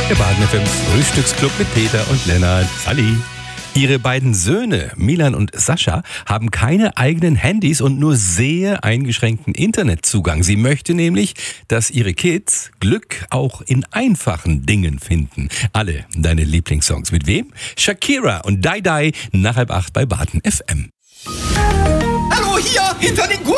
Der Baden FM Frühstücksclub mit Peter und Lennart. Salli. Ihre beiden Söhne, Milan und Sascha, haben keine eigenen Handys und nur sehr eingeschränkten Internetzugang. Sie möchte nämlich, dass ihre Kids Glück auch in einfachen Dingen finden. Alle deine Lieblingssongs. Mit wem? Shakira und Dai Dai nach 7:30 bei Baden FM. Hallo, hier, hinter den